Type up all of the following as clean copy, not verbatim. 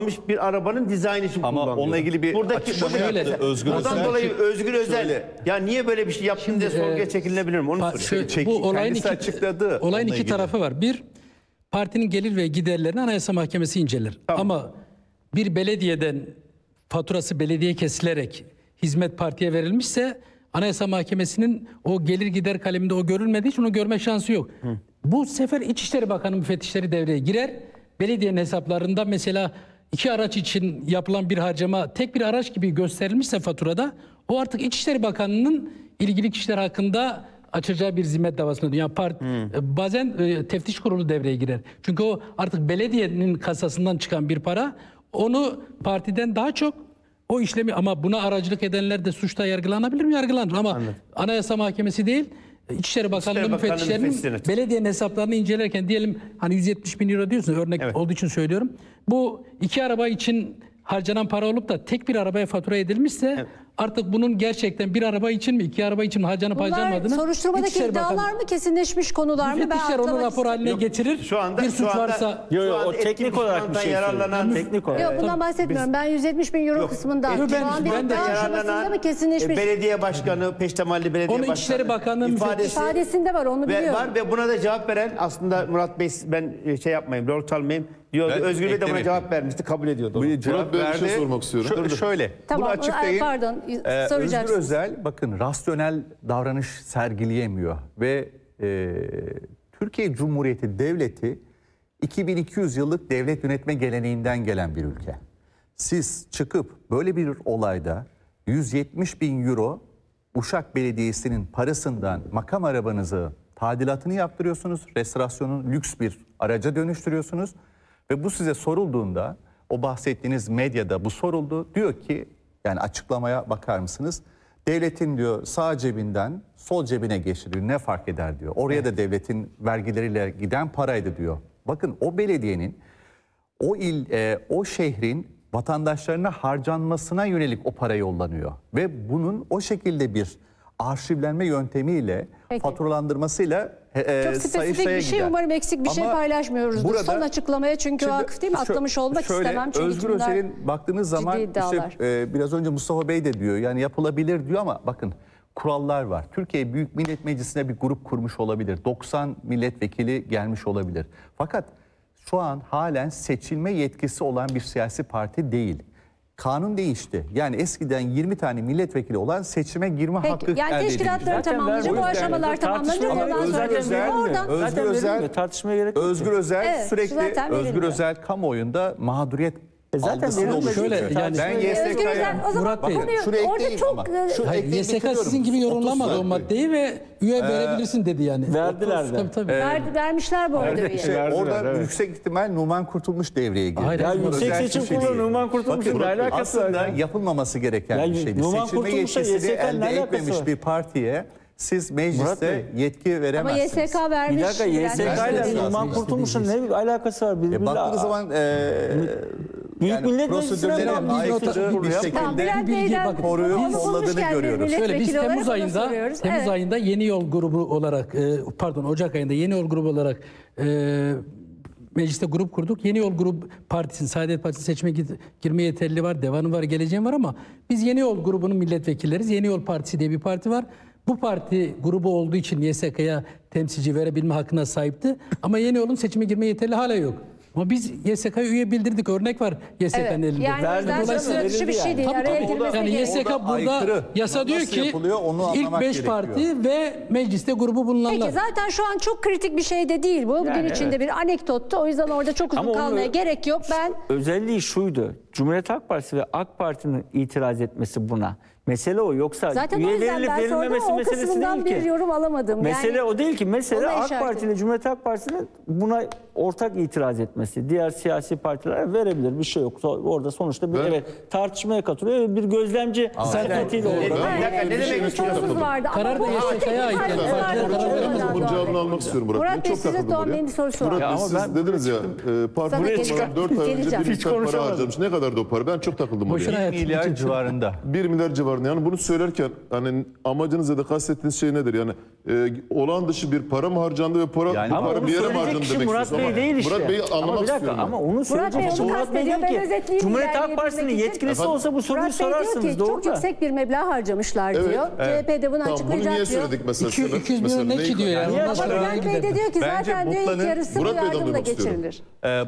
bir arabanın dizaynı için Ama kullanılıyor. onunla ilgili bir açıklama yaptı Özgür Ondan Özel. dolayı Özgür Özel ya niye böyle bir şey yaptın diye sorguya çekilebilir mi? Onu soruyorum. Bu olayın açıkladı. Olayın iki tarafı var. Bir, partinin gelir ve giderlerini Anayasa Mahkemesi inceler. Tamam. Ama bir belediyeden faturası belediye kesilerek hizmet partiye verilmişse Anayasa Mahkemesi'nin o gelir gider kaleminde o görülmediği için onu görme şansı yok. Bu sefer İçişleri Bakanı müfettişleri devreye girer. Belediyenin hesaplarında mesela 2 araç için yapılan bir harcama tek bir araç gibi gösterilmişse faturada o artık İçişleri Bakanı'nın ilgili kişiler hakkında açacağı bir zimmet davasına dönüyor. Yani bazen teftiş kurulu devreye girer. Çünkü o artık belediyenin kasasından çıkan bir para, onu partiden daha çok o işlemi, ama buna aracılık edenler de suçta yargılanabilir mi? Yargılanır ama Anayasa Mahkemesi değil, İçişleri Bakanlığı müfettişlerinin belediyenin hesaplarını incelerken diyelim hani 170 bin euro diyorsun, örnek olduğu için söylüyorum. Bu 2 araba için harcanan para olup da tek bir arabaya fatura edilmişse artık bunun gerçekten bir araba için mi 2 araba için mi harcanıp soruşturmadaki İçişleri iddialar Bakanı, mı, kesinleşmiş konular mı? müfettişler onu rapor haline getirir. Şu anda bir suç varsa o teknik olarak bir şey söylüyorum. Teknik olarak. Yok, bundan bahsetmiyorum. Ben 170 bin euro kısmından. Yok, Şu an bir ben de iddia aşamasında mı kesinleşmiş? belediye başkanı, Peştemalli Belediye Onu Başkanı İçişleri Bakanı ifadesinde var, onu biliyorum. var ve buna da cevap veren aslında Murat Bey, ben şey yapmayayım, rol çalmayayım diyordu. Ben Özgür Bey de buna eklemedim. cevap vermişti, kabul ediyordu. Bir cevap Bey, bir verdi. şey sormak istiyorum. Şöyle, Tamam, bunu açıklayın. pardon, soracaksınız. Özgür Özel bakın rasyonel davranış sergileyemiyor ve Türkiye Cumhuriyeti Devleti 2200 yıllık devlet yönetme geleneğinden gelen bir ülke. Siz çıkıp böyle bir olayda 170 bin euro Uşak Belediyesi'nin parasından makam arabanızı tadilatını yaptırıyorsunuz, restorasyonun lüks bir araca dönüştürüyorsunuz ve bu size sorulduğunda, o bahsettiğiniz medyada bu soruldu, diyor ki, yani açıklamaya bakar mısınız? Devletin diyor sağ cebinden sol cebine geçiriyor, ne fark eder diyor. Oraya da devletin vergileriyle giden paraydı diyor. Bakın o belediyenin, o il, o şehrin vatandaşlarına harcanmasına yönelik o para yollanıyor. Ve bunun o şekilde bir arşivlenme yöntemiyle, faturalandırmasıyla çok spesifik bir şey, umarım eksik bir şey paylaşmıyoruzdur. Son açıklamaya çünkü vakıf değil mi? Atlamış olmak istemem. Çünkü Özgür Özel'in baktığınız zaman işte, biraz önce Mustafa Bey de diyor, yani yapılabilir diyor ama bakın kurallar var. Türkiye Büyük Millet Meclisi'ne bir grup kurmuş olabilir. 90 milletvekili gelmiş olabilir. Fakat şu an halen seçilme yetkisi olan bir siyasi parti değil. Kanun değişti. Yani eskiden 20 tane milletvekili olan seçime girme hakkı elde edildi. Yani teşkilatları tamamlayınca bu aşamalar tamamlanınca Özgür Özel sürekli Özgür Özel kamuoyunda mağduriyet algısını oluşturuyor. Ben YSK'ya Murat Bey, orada çok YSK sizin gibi yorumlamadı o maddeyi ve üye verebilirsin dedi yani. Verdiler de. Tabii. vermişler bu arada üye. Orada yüksek ihtimal Numan Kurtulmuş devreye girdi. Hayır, Ya Özgür yüksek Özel seçim şu şey kurulu değil. Numan Kurtulmuş'un ne alakası var? Aslında Ya? yapılmaması gereken bir şeydi. Numan Seçilme Kurtulmuş'la yetkisini YSK'nın ne elde alakası etmemiş var? bir partiye siz Murat mecliste Bey. yetki Ama veremezsiniz. YSK vermiş. Bir dakika, YSK ile Numan Kurtulmuş'un ne alakası var? Baktığınız zaman Büyük Millet Meclisi'ne prosedürlere aykırı bir şekilde koruyup kolladığını görüyoruz. Şöyle, biz Temmuz ayında Yeni Yol grubu olarak, Ocak ayında Yeni Yol grubu olarak mecliste grup kurduk. Yeni Yol Grup Partisi'nin, Saadet Partisi seçime girme yeterli var, devanı var, geleceğim var ama biz Yeni Yol grubunun milletvekilleriz. Yeni Yol Partisi diye bir parti var. Bu parti grubu olduğu için YSK'ya temsilci verebilme hakkına sahipti. Ama Yeni Yol'un seçime girme yeterli hala yok. Ama biz YSK'ya üye bildirdik. Örnek var YSK'nın elinde. Yani dolayısıyla dışı bir şey değil. Yani YSK burada yasa diyor ki ilk 5 parti ve mecliste grubu bulunanlar. Peki zaten şu an çok kritik bir şey de değil bu. Bugün içinde bir anekdottu. O yüzden orada çok uzun kalmaya gerek yok. Özelliği şuydu. Cumhuriyet Halk Partisi ve AK Parti'nin itiraz etmesi buna. Mesele o, yoksa zaten üye verilip verilmemesi meselesi değil ki. Bir yorum alamadım. Mesele o değil ki. Mesele AK Parti ile Cumhuriyet Halk Partisi'nin buna ortak itiraz etmesi. Diğer siyasi partilere verebilir, bir şey yok. Orada sonuçta bir tartışmaya katılıyor. Bir gözlemci sertliğiyle orada. Ne demek sorunuz vardı. Karar da YSK'ya ait. Bunun cevabını almak istiyorum Murat. Murat Bey, size Doğan sorusu var. Murat Bey, siz dediniz ya parti 4 ay önce bir miktar para harcamış. Ne kadardı o para? Ben çok takıldım oraya. 1 milyar civarında. 1 milyar civarında kararını, yani bunu söylerken hani amacınız ya da kastettiğiniz şey nedir? Yani olağan dışı bir para mı harcandı ve para, Yani bu Ama para onu bir yere mi söyleyecek harcandı kişi demek Murat istiyorsun. Bey Ama değil işte. Murat Bey'i Ama anlamak bir dakika, istiyorum. ama onu söyleyecek Bey kişi onu Murat Bey kastediyor. değil Ben ki. özetleyeyim, Cumhuriyet Halk ilerleyebilmek Partisi'nin için. yetkilisi olsa bu soruyu Murat Bey diyor sorarsınız ki doğru çok da. yüksek bir meblağ harcamışlar Evet, diyor. CHP'de bunu Tamam, bunu açıklayacak niye diyor. söyledik mesela? 200 milyon ne ki diyor ya? Niye Ondan sonra Ama nereye Murat Bey de gider? diyor ki Bence zaten diyor ilk Butlan'ın- yarısı bu Murat Bey'den yardımla duymak istiyorum. geçirilir.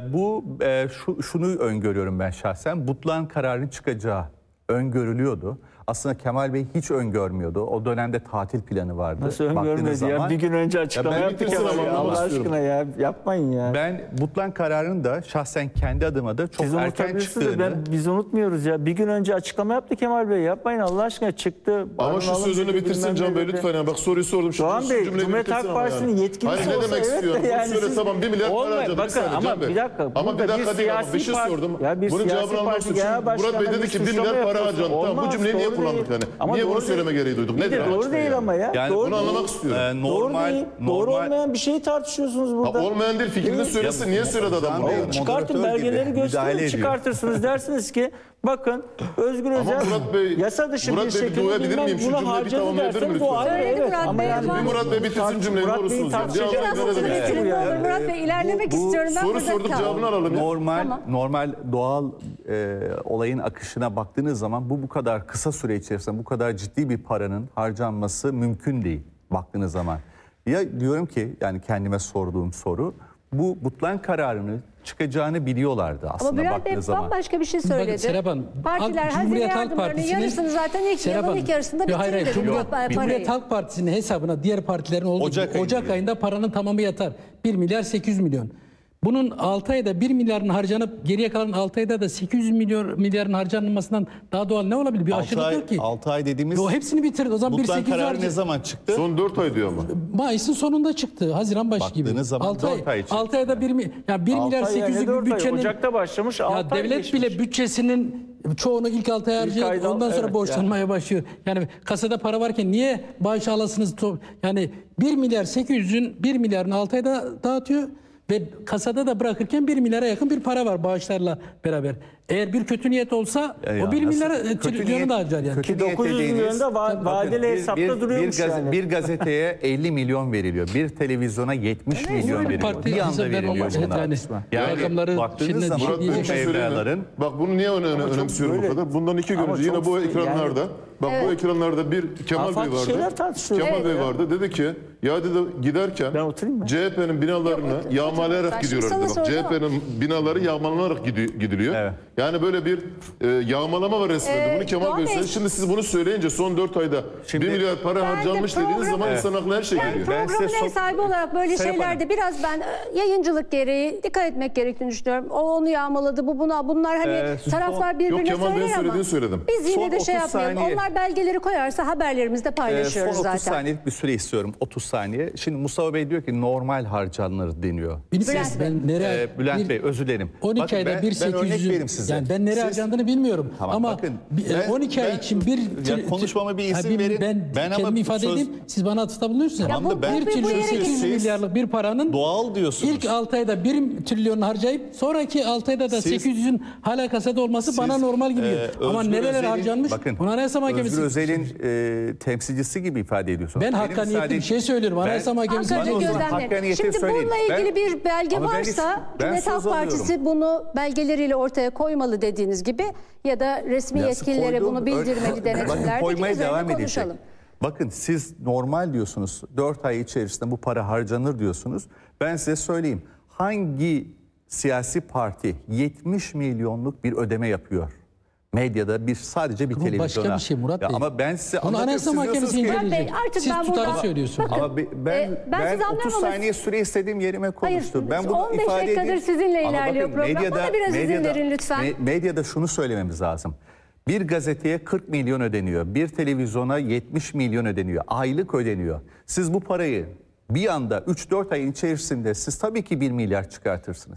Şunu öngörüyorum ben şahsen. Butlan kararının çıkacağı öngörülüyordu. Aslında Kemal Bey hiç öngörmüyordu. O dönemde tatil planı vardı. Nasıl Baktığınız öngörmedi ya? zaman. Bir gün önce açıklama ben yaptık bitirsin Kemal ama ya. anlamak Allah istiyorum. aşkına ya. Yapmayın ya. Ben Butlan kararının da şahsen kendi adıma da çok Siz erken unutabilirsiniz de çıktığını... biz unutmuyoruz ya. Bir gün önce açıklama yaptı Kemal Bey. Yapmayın Allah aşkına çıktı. Ama Barın şu alın sözünü dedi, bitirsin bilmem Can ne Bey dedi. lütfen. Yani bak soruyu sordum. Şu Doğan Bey, cümleyi Cumhuriyet bitirsin Halk ama Partisi'nin yetkilisi Hayır, ne olsa demek evet istiyorum? de Bunu yani söyle siz- tamam 1 milyar para Olmaz. harcadı. Bir Bakın saniye ama Can Bey. bir dakika, Ama bir burada dakika bir değil ama bir siyasi şey parti- sordum. ya bir Bunun siyasi cevabını almak parti istiyorum. genel Murat Bey başkanına dedi bir ki 1 suçlama milyar para yapıyorsun. harcadı. Tamam bu Olmaz, cümleyi niye doğru kullandık değil. yani? Ama Niye doğru bunu değil. söyleme gereği duyduk? İyi de Nedir doğru amaç değil yani? ama ya. Yani doğru bunu değil. anlamak istiyorum. Doğru değil. Doğru olmayan bir şeyi tartışıyorsunuz burada. Olmayan değil, fikrini söylesin. Niye söyledi adam bunu? Bey, yani? Çıkartın moderatör gibi belgeleri müdahale gösterin ediyor. çıkartırsınız dersiniz ki bakın Özgür Özel Murat Bey- yasa dışı Murat bir Bey bir şekilde duyabilir bilmem miyim? Şu buna cümleyi bir harcadı tamamlayabilir derseniz mi o lütfen? ayrı Söyledi evet. Murat Ama Bey yani ama- Bir Murat Bey bitirsin cümleyi Murat ne Bey'in olursunuz ya. tartışacağı Cevap Biraz ne hızlı demek? bitirin ne olur. Murat Bey ilerlemek istiyorum. Ben Soru burada sorduk kaldım. cevabını alalım. Normal Tamam. doğal olayın akışına baktığınız zaman bu kadar kısa süre içerisinde bu kadar ciddi bir paranın harcanması mümkün değil baktığınız zaman. Ya diyorum ki yani kendime sorduğum soru bu Butlan kararını çıkacağını biliyorlardı aslında Ama Bülent Bey baktığınız zaman. bambaşka bir şey Bakın söyledi. Serap Hanım, Partiler hazine Cumhuriyet Halk yardımlarının Partisi'nin yarısını zaten ilk Serap yılın Hanım, ilk yarısında Yok, hayır, bitirir dedi Cumhuriyet, parayı. Cumhuriyet Halk Partisi'nin hesabına diğer partilerin olduğu Ocak gibi Ocak ayında ayında paranın tamamı yatar. 1 milyar 800 milyon. Bunun 6 ayda 1 milyarın harcanıp geriye kalan 6 ayda da 800 milyarın harcanmasından daha doğal ne olabilir? Bir 6 aşırılık ay, yok ki. 6 ay dediğimiz O hepsini bitirdi. O zaman Butlan 1.800 kararı ne harcı. zaman çıktı? Son 4 ay diyor ama. Mayıs'ın sonunda çıktı. Haziran başı gibi. Baktığınız zaman 6 dört ay içinde. 6 ayda 1 milyar 800'lük bütçenin Ocak'ta başlamış 6 ya devlet bile bütçesinin çoğunu ilk 6 ay harcıyor. ayda- Ondan sonra evet, borçlanmaya başlıyor. Yani kasada para varken niye bağış alasınız? Yani 1 milyar 800'ün 1 milyarını 6 ayda dağıtıyor. Ve kasada da bırakırken 1 milyara yakın bir para var bağışlarla beraber. Eğer bir kötü niyet olsa Ya o 1 nasıl? milyara Kötü trilyonu niyet- da harcar yani. kötü Ki 900 niyet milyon da dediğiniz- vadeli hesapta duruyormuş yani. Bir gazeteye 50 milyon veriliyor. Bir televizyona 70 milyon bir veriliyor. parti Bir anda hesap veriliyor olmaz bunlar. yani. Rakamları baktığınız şimdiden zaman Murat Bey bu bir şey söyleyeyim mi? mevlaların Bak bunu niye önemsiyorum bu böyle. kadar? Bundan 2 gün Ama önce yine çok bu yani- ekranlarda bu ekranlarda bir Kemal Bey farklı şeyler vardı. tartışıyoruz. Kemal Bey Evet. vardı. Dedi ki ya dedi giderken Ben oturayım mı? CHP'nin binalarını Yok, ben yağmalayarak şimdi gidiyorlar sana dedi. Bak soracağım. CHP'nin binaları yağmalanarak gidiliyor. Evet. Yani böyle bir yağmalama var resmen. Bunu Kemal Doğan Bey Bey- söyledi. Şimdi siz bunu söyleyince son 4 ayda 1 milyar para Ben de harcanmış dediğiniz zaman program- insan aklına her şey Ben geliyor. Ben size programın ev sahibi olarak böyle Serap şeylerde biraz ben yayıncılık gereği dikkat etmek gerektiğini düşünüyorum. O onu yağmaladı, bu buna. Bunlar hani taraflar birbirine Yok, Kemal Bey'in söyler ama söylediğini söyledim. biz yine Son de şey 30 yapmayalım. saniye. Onlar belgeleri koyarsa haberlerimizde paylaşıyoruz son 30 zaten. saniyelik bir süre istiyorum. 30 saniye. Şimdi Mustafa Bey diyor ki normal harcanır deniyor. Bilmiyorum Bülent ben nereye Bülent Bey özür dilerim. 12 Bakın ayda ben 1.800 örnek vereyim size. yani ben nereye Siz- harcandığını bilmiyorum. Tamam, Ama bakın, 12 ay ben- için ya konuşmama bir izin verin. Ben Ben ama kendimi ifade söz- edeyim. Siz bana atıfta bulunuyorsunuz. Tamam da ben- bir bu trilyon yere 800 siz- milyarlık bir paranın Doğal diyorsunuz. ilk 6 ayda 1 trilyon harcayıp sonraki 6 ayda da Siz- 800'ün hala kasada olması Siz, bana normal gibi geliyor. Ama Özgür nereler Özel'in- harcanmış? Bakın, Bunu Anayasa Mahkemesi. Özgür Özel'in temsilcisi gibi ifade ediyorsunuz. Ben Benim hakkaniyetli müsaade- bir şey söylüyorum. Anayasa Mahkemesi. Ankara'da Bana o zaman gözlemleyin. hakkaniyeti Şimdi söyleyin. bununla ilgili bir belge Ama ben varsa ben Cumhuriyet Halk söz alıyorum. Partisi bunu belgeleriyle ortaya koymalı dediğiniz gibi ya da resmi Ya yetkililere koyduğum- bunu bildirmeli Bakın denetimlerde koymaya devam edecek. konuşalım. Bakın siz normal diyorsunuz. 4 ay içerisinde bu para harcanır diyorsunuz. Ben size söyleyeyim. Hangi siyasi parti 70 milyonluk bir ödeme yapıyor? Medyada sadece bir Bu televizyona. başka bir şey Murat Ya Bey. ama ben size Onu anlatıyorum. Anayasa Siz Mahkemesi diyorsunuz ki- inceleyecek. Murat Bey, artık Siz ben tutarı burada- söylüyorsunuz. Bakın, Ama ben ben sizi 30 anlıyorum ama- saniye süre istediğim yerime konuştum. Hayır, Ben bunu 15 ifade dakikadır edeyim. sizinle Ama ilerliyor bakın, program. Bana biraz izin verin lütfen. Medyada şunu söylememiz lazım. Bir gazeteye 40 milyon ödeniyor. Bir televizyona 70 milyon ödeniyor. Aylık ödeniyor. Siz bu parayı bir anda 3-4 ayın içerisinde siz tabii ki 1 milyar çıkartırsınız.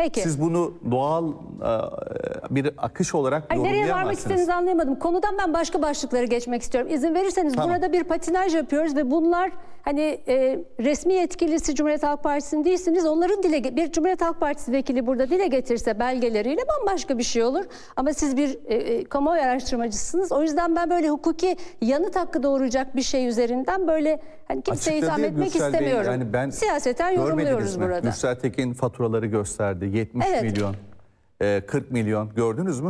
Peki. Siz bunu doğal bir akış olarak Nereye varmak yorumlayamazsınız. istediğinizi anlayamadım. Konudan ben başka başlıkları geçmek istiyorum. İzin verirseniz Tamam. burada bir patinaj yapıyoruz ve bunlar hani resmi yetkilisi Cumhuriyet Halk Partisi'nin değilsiniz. Onların bir Cumhuriyet Halk Partisi vekili burada dile getirse belgeleriyle bambaşka bir şey olur. Ama siz bir kamuoyu araştırmacısınız. O yüzden ben böyle hukuki yanıt hakkı doğuracak bir şey üzerinden böyle hani kimseye itham Açıkladı etmek Gürsel Bey, istemiyorum. yani ben Siyaseten görmediniz yorumluyoruz mi? burada. Gürsel Tekin faturaları gösterdi. 70 Evet. milyon, 40 milyon gördünüz mü?